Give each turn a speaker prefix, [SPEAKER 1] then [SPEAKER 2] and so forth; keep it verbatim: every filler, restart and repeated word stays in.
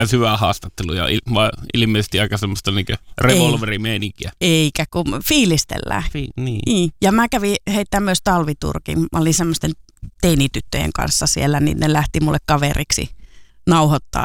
[SPEAKER 1] syvää haastattelua ja il, ilmeisesti aika semmoista niinku revolverimeininkiä.
[SPEAKER 2] Eikä, kun fiilistellään.
[SPEAKER 1] Fi, niin.
[SPEAKER 2] niin. Ja mä kävin heittämään myös talviturkin. Mä olin semmoisten teinityttöjen kanssa siellä, niin ne lähti mulle kaveriksi nauhoittaa